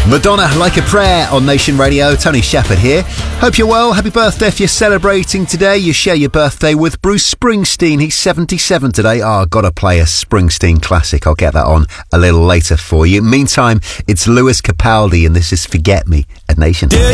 Madonna, Like a Prayer on Nation Radio. Tony Shepherd here. Hope you're well. Happy birthday if you're celebrating today. You share your birthday with Bruce Springsteen. He's 77 today. Gotta play a Springsteen classic. I'll get that on a little later for you. Meantime, it's Lewis Capaldi and this is Forget Me at Nation.